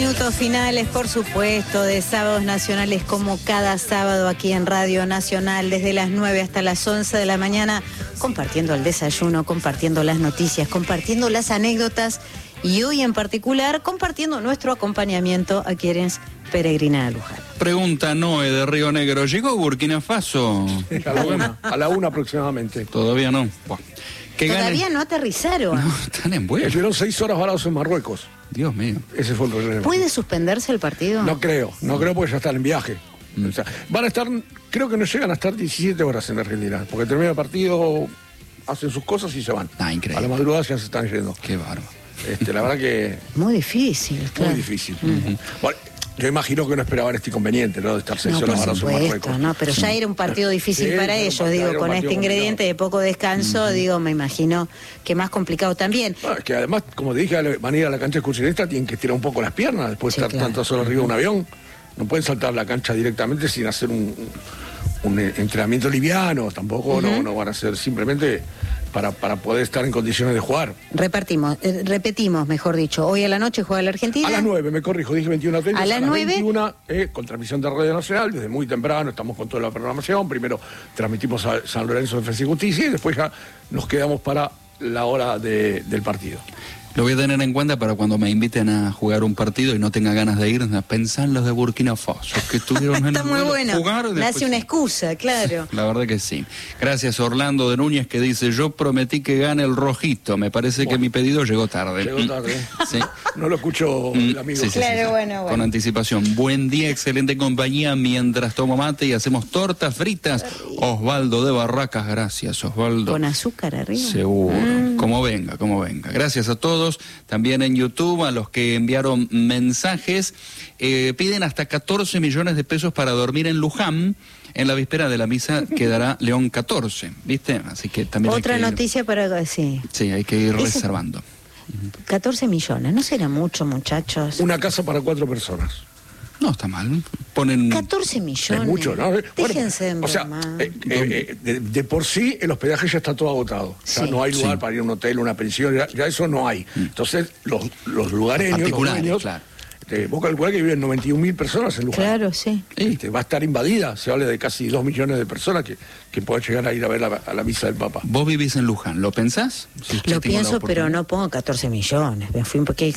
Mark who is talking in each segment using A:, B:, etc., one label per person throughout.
A: minutos finales, por supuesto, de Sábados Nacionales, como cada sábado aquí en Radio Nacional, desde las 9 hasta las 11 de la mañana, compartiendo el desayuno, compartiendo las noticias, compartiendo las anécdotas y hoy en particular compartiendo nuestro acompañamiento a quienes peregrinan a Luján.
B: Pregunta Noé de Río Negro, ¿llegó Burkina Faso?
C: A la una aproximadamente.
B: Todavía no. Buah.
A: Todavía no aterrizaron.
B: No, están en vuelo.
C: Estuvieron 6 horas varados en Marruecos.
B: Dios mío.
C: Ese fue el problema.
A: ¿Puede suspenderse el partido?
C: No creo porque ya están en viaje. O sea, van a estar, creo que no llegan a estar 17 horas en Argentina, porque termina el partido, hacen sus cosas y se van.
B: Increíble.
C: A la madrugada ya se están yendo.
B: Qué bárbaro.
C: La verdad que...
A: Muy difícil, claro.
C: Muy difícil. Bueno, yo imagino que no esperaban este inconveniente, ¿no? De estar 6 horas varados en Marruecos.
A: No, pero ya era un partido difícil para ellos, digo, con este ingrediente de poco descanso, digo, me imagino que más complicado también.
C: Es que además, como te dije, van a ir a la cancha excursionista, tienen que estirar un poco las piernas, después de estar tantas horas arriba de un avión. No pueden saltar la cancha directamente sin hacer un entrenamiento liviano, tampoco no van a hacer simplemente para poder estar en condiciones de jugar.
A: Repetimos, mejor dicho, hoy a la noche juega la Argentina.
C: A las 9, me corrijo, dije 21:30.
A: A las 9.
C: 21, con transmisión de Radio Nacional, desde muy temprano, estamos con toda la programación. Primero transmitimos a San Lorenzo Defensa y Justicia y después ya nos quedamos para la hora del partido.
B: Lo voy a tener en cuenta para cuando me inviten a jugar un partido y no tenga ganas de ir, pensar en los de Burkina Faso, que estuvieron en
A: Está muy bueno,
B: jugar.
A: Me hace una excusa, claro.
B: La verdad que sí. Gracias Orlando de Núñez, que dice, yo prometí que gane el rojito, me parece que mi pedido llegó tarde.
C: Llegó tarde.
B: Sí.
C: No lo escucho el amigo.
B: Sí,
A: claro, bueno.
B: Con anticipación. Buen día, excelente compañía, mientras tomo mate y hacemos tortas fritas. Osvaldo de Barracas, gracias Osvaldo.
A: Con azúcar arriba.
B: Seguro, como venga. Gracias a todos. También en YouTube, a los que enviaron mensajes, piden hasta 14 millones de pesos para dormir en Luján. En la víspera de la misa quedará León 14, ¿viste? Así que también
A: otra
B: hay que
A: noticia para... Sí,
B: hay que ir reservando.
A: 14 millones, ¿no será mucho, muchachos?
C: Una casa para 4 personas.
B: No está mal. Ponen
A: 14 millones.
C: Es mucho, ¿no?
A: Déjense de
C: o sea, de por sí el hospedaje ya está todo agotado. Ya no hay lugar para ir a un hotel, una pensión, ya eso no hay. Entonces, los lugareños, los dueños,
B: claro.
C: Vos calculás que viven 91.000 personas en Luján.
A: Claro, sí.
C: Va a estar invadida, se habla de casi 2 millones de personas que pueden llegar a ir a ver a la misa del Papa.
B: ¿Vos vivís en Luján? ¿Lo pensás?
A: Lo pienso, pero no pongo 14 millones. Me fui porque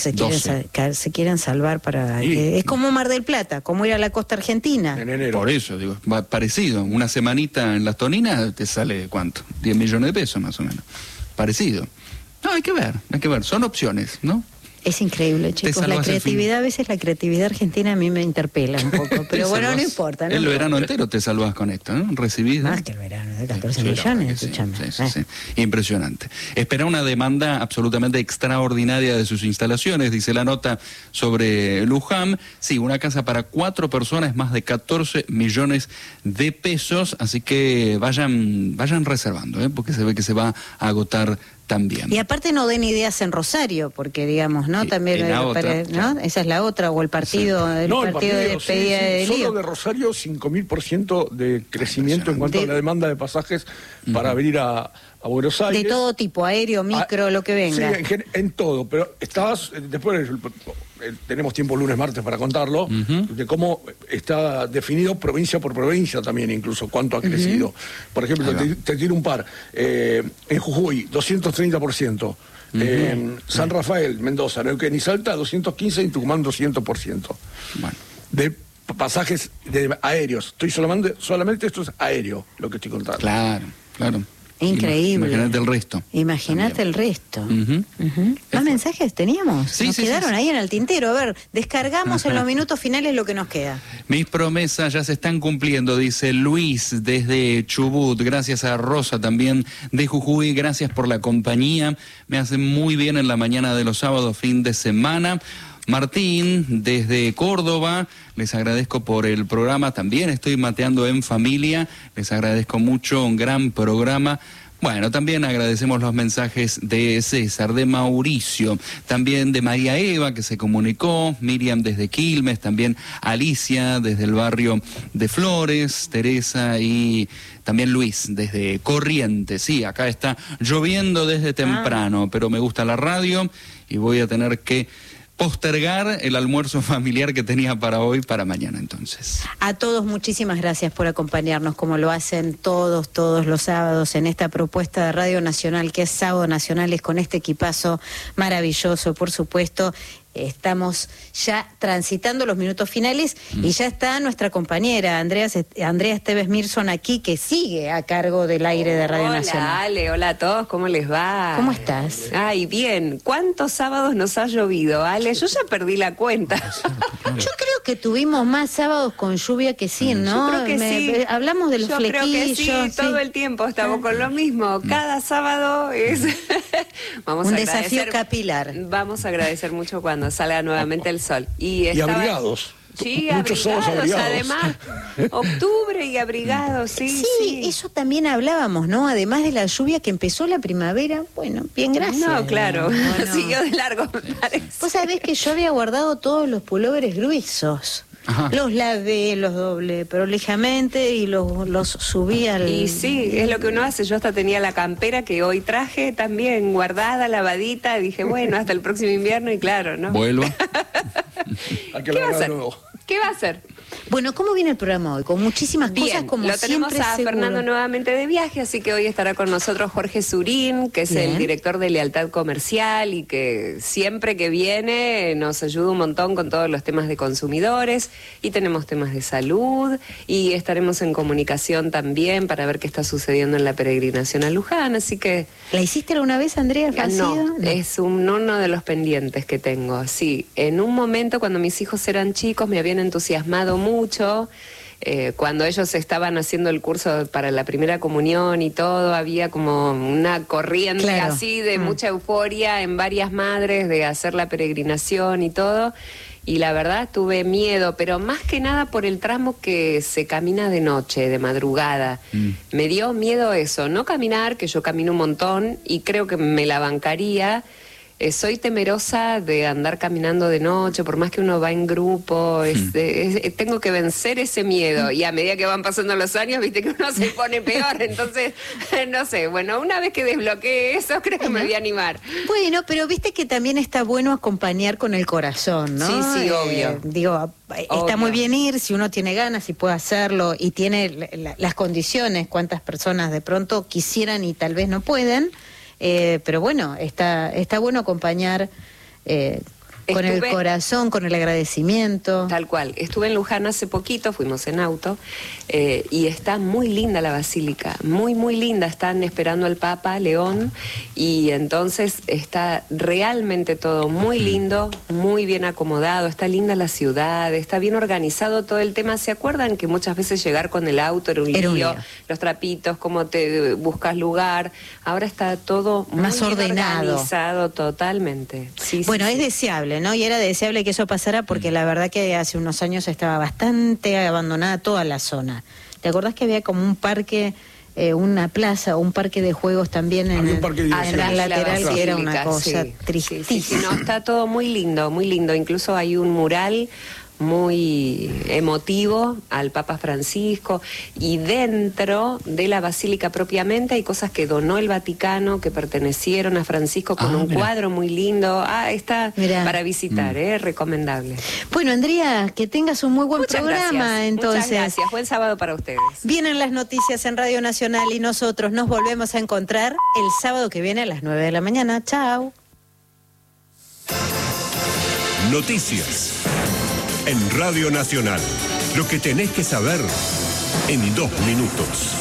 A: se quieren salvar para... es como Mar del Plata, como ir a la costa argentina.
C: En enero.
B: Por eso, digo, parecido. Una semanita en las Toninas te sale, ¿cuánto? 10 millones de pesos más o menos. Parecido. No, hay que ver. Son opciones, ¿no?
A: Es increíble, chicos. La creatividad, a veces la creatividad argentina a mí me interpela un poco, pero bueno, no importa.
B: El verano entero te salvás con esto, ¿no? Recibís...
A: Más que el verano, de 14 millones, escúchame.
B: Sí. Impresionante. Espera una demanda absolutamente extraordinaria de sus instalaciones, dice la nota sobre Luján. Sí, una casa para 4 personas, más de 14 millones de pesos, así que vayan reservando, porque se ve que se va a agotar también.
A: Y aparte no den ideas en Rosario, porque digamos, ¿no? También ¿no? Esa es la otra, o el partido, el partido de despedida de Lío.
C: Solo de Rosario 5.000% de crecimiento en cuanto a la demanda de pasajes para venir a Buenos Aires.
A: De todo tipo, aéreo, micro, lo que venga.
C: Sí, en todo, pero después tenemos tiempo lunes, martes para contarlo, de cómo está definido provincia por provincia también, incluso cuánto ha crecido. Por ejemplo, te tiro un par. En Jujuy, 230%. En San Rafael, Mendoza, Neuquén y Salta, 215%, y en Tucumán, 200%.
B: Bueno.
C: De pasajes aéreos. Solamente esto es aéreo, lo que estoy contando.
B: Claro.
A: Increíble.
B: Imagínate el resto.
A: Imagínate el resto. ¿Más mensajes teníamos?
B: Sí,
A: nos quedaron ahí en el tintero. A ver, descargamos en los minutos finales lo que nos queda.
B: Mis promesas ya se están cumpliendo, dice Luis desde Chubut. Gracias a Rosa también de Jujuy. Gracias por la compañía. Me hacen muy bien en la mañana de los sábados, fin de semana. Martín, desde Córdoba, les agradezco por el programa, también estoy mateando en familia, les agradezco mucho, un gran programa. Bueno, también agradecemos los mensajes de César, de Mauricio, también de María Eva, que se comunicó, Miriam desde Quilmes, también Alicia desde el barrio de Flores, Teresa y también Luis desde Corrientes. Sí, acá está lloviendo desde temprano, pero me gusta la radio y voy a tener que postergar el almuerzo familiar que tenía para hoy, para mañana entonces.
A: A todos muchísimas gracias por acompañarnos, como lo hacen todos los sábados en esta propuesta de Radio Nacional, que es Sábado Nacionales, con este equipazo maravilloso, por supuesto. Estamos ya transitando los minutos finales y ya está nuestra compañera Andrea Esteves Mirson aquí, que sigue a cargo del aire de Radio Nacional.
D: Hola Ale, hola a todos, ¿cómo les va?
A: ¿Cómo estás?
D: Ay, bien. ¿Cuántos sábados nos ha llovido, Ale? Yo ya perdí la cuenta.
A: Yo creo que tuvimos más sábados con lluvia que sin, ¿no?
D: Yo creo que sí.
A: Hablamos de los flequillos.
D: Yo creo que sí, todo el tiempo estamos con lo mismo. Cada sábado es
A: un desafío capilar.
D: Vamos a agradecer mucho cuando salga nuevamente el sol. Y
C: abrigados.
D: Sí,
C: muchos somos abrigados.
D: Además, octubre y abrigados, sí.
A: Eso también hablábamos, ¿no? Además de la lluvia que empezó la primavera, bueno, bien, gracias.
D: No, claro, no. Siguió de largo, me parece.
A: Vos sabés que yo había guardado todos los pulóveres gruesos. Ajá. Los lavé, los doblé prolijamente y los subí al...
D: Y sí, es lo que uno hace. Yo hasta tenía la campera que hoy traje también guardada, lavadita. Dije, bueno, hasta el próximo invierno y claro, ¿no?
B: Vuelvo.
C: ¿Qué va a hacer?
D: ¿Qué va a hacer?
A: Bueno, ¿cómo viene el programa hoy? Con muchísimas cosas, como
D: lo tenemos
A: siempre,
D: a
A: seguro.
D: Fernando nuevamente de viaje, así que hoy estará con nosotros Jorge Surín, que es el director de Lealtad Comercial y que siempre que viene nos ayuda un montón con todos los temas de consumidores, y tenemos temas de salud, y estaremos en comunicación también para ver qué está sucediendo en la peregrinación a Luján, así que...
A: ¿La hiciste alguna vez, Andrea?
D: No, es uno de los pendientes que tengo, sí. En un momento, cuando mis hijos eran chicos, me habían entusiasmado mucho. Cuando ellos estaban haciendo el curso para la primera comunión y todo, había como una corriente así de mucha euforia en varias madres de hacer la peregrinación y todo. Y la verdad tuve miedo, pero más que nada por el tramo que se camina de noche, de madrugada. Me dio miedo eso, no caminar, que yo camino un montón y creo que me la bancaría. Soy temerosa de andar caminando de noche, por más que uno va en grupo, tengo que vencer ese miedo, y a medida que van pasando los años, viste que uno se pone peor, entonces, no sé, bueno, una vez que desbloqueé eso, creo que me voy a animar.
A: Bueno, pero viste que también está bueno acompañar con el corazón, ¿no?
D: Sí, obvio.
A: Digo, está muy bien ir, si uno tiene ganas y puede hacerlo, y tiene las condiciones, cuántas personas de pronto quisieran y tal vez no pueden. Pero bueno, está bueno acompañar con el corazón, con el agradecimiento.
D: Tal cual. Estuve en Luján hace poquito, fuimos en auto, y está muy linda la basílica, muy, muy linda. Están esperando al Papa León, y entonces está realmente todo muy lindo, muy bien acomodado, está linda la ciudad, está bien organizado todo el tema. ¿Se acuerdan que muchas veces llegar con el auto era un lío? Los trapitos, cómo te buscas lugar. Ahora está todo
A: más
D: muy
A: ordenado,
D: organizado totalmente. Sí,
A: bueno,
D: sí,
A: es deseable, ¿no? Y era deseable que eso pasara, porque la verdad que hace unos años estaba bastante abandonada toda la zona. ¿Te acordás que había como un parque, una plaza o un parque de juegos también en la lateral, que era una cosa tristísima?
D: Sí, no, está todo muy lindo, muy lindo. Incluso hay un mural muy emotivo al Papa Francisco, y dentro de la basílica propiamente hay cosas que donó el Vaticano, que pertenecieron a Francisco, con un cuadro muy lindo. Está para visitar, recomendable.
A: Bueno, Andrea, que tengas un muy buen programa.
D: Gracias.
A: Entonces.
D: Muchas gracias, buen sábado para ustedes.
A: Vienen las noticias en Radio Nacional y nosotros nos volvemos a encontrar el sábado que viene a las 9 de la mañana. Chao.
E: Noticias en Radio Nacional. Lo que tenés que saber en 2 minutos.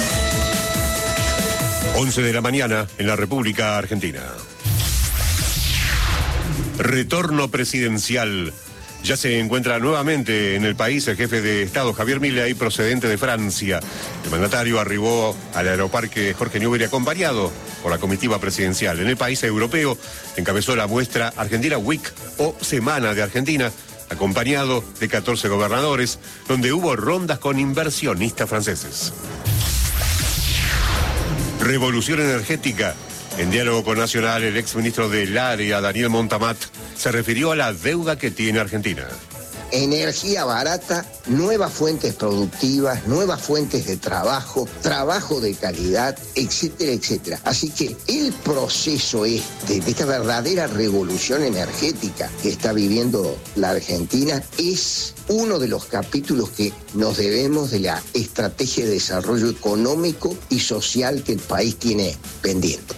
E: 11 de la mañana en la República Argentina. Retorno presidencial. Ya se encuentra nuevamente en el país el jefe de Estado, Javier Milei, procedente de Francia. El mandatario arribó al aeroparque Jorge Newbery acompañado por la comitiva presidencial. En el país europeo encabezó la muestra Argentina Week, o Semana de Argentina, acompañado de 14 gobernadores, donde hubo rondas con inversionistas franceses. Revolución energética. En diálogo con Nacional, el exministro del área, Daniel Montamat, se refirió a la deuda que tiene Argentina.
F: energía barata, nuevas fuentes productivas, nuevas fuentes de trabajo, trabajo de calidad, etcétera, etcétera. Así que el proceso de esta verdadera revolución energética que está viviendo la Argentina es uno de los capítulos que nos debemos de la estrategia de desarrollo económico y social que el país tiene pendiente.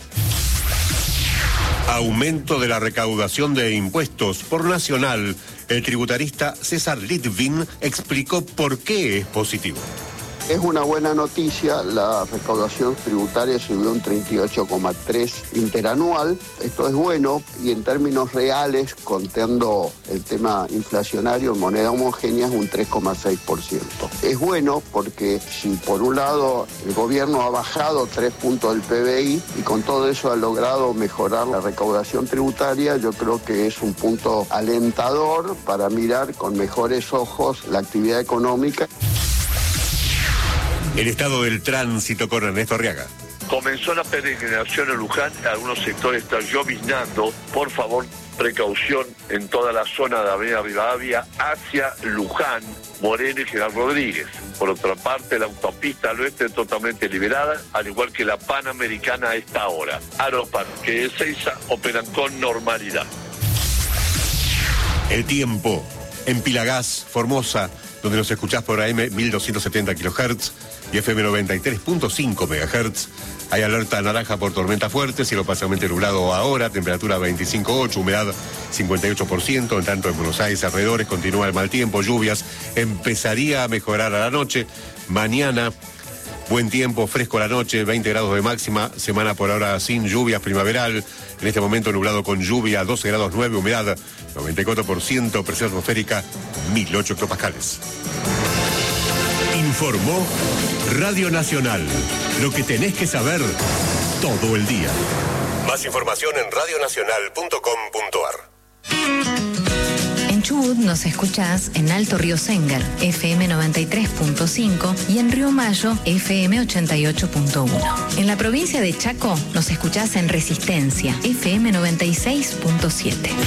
E: Aumento de la recaudación de impuestos por Nacional. El tributarista César Litvin explicó por qué es positivo.
G: Es una buena noticia, la recaudación tributaria subió un 38,3 interanual. Esto es bueno y en términos reales, contando el tema inflacionario en moneda homogénea, es un 3,6%. Es bueno porque si por un lado el gobierno ha bajado 3 puntos del PBI y con todo eso ha logrado mejorar la recaudación tributaria, yo creo que es un punto alentador para mirar con mejores ojos la actividad económica.
E: El estado del tránsito con Ernesto Arriaga.
H: Comenzó la peregrinación en Luján, algunos sectores están lloviznando. Por favor, precaución en toda la zona de Avenida Rivadavia hacia Luján, Moreno y General Rodríguez. Por otra parte, la autopista al oeste totalmente liberada, al igual que la Panamericana a esta hora. Aeroparque y Ezeiza operan con normalidad.
E: El tiempo en Pilagás, Formosa, donde nos escuchás por AM 1270 kHz y FM 93.5 MHz. Hay alerta naranja por tormenta fuerte, cielo parcialmente nublado ahora, temperatura 25,8, humedad 58%, en tanto en Buenos Aires alrededores continúa el mal tiempo, lluvias, empezaría a mejorar a la noche. Mañana, buen tiempo, fresco a la noche, 20 grados de máxima, semana por ahora sin lluvias, primaveral, en este momento nublado con lluvia, 12 grados 9, humedad 94%, presión atmosférica 1008 hectopascales. Informó Radio Nacional, lo que tenés que saber todo el día. Más información en radionacional.com.ar.
I: En Chubut nos escuchás en Alto Río Sengar, FM 93.5 y en Río Mayo, FM 88.1. En la provincia de Chaco nos escuchás en Resistencia, FM 96.7.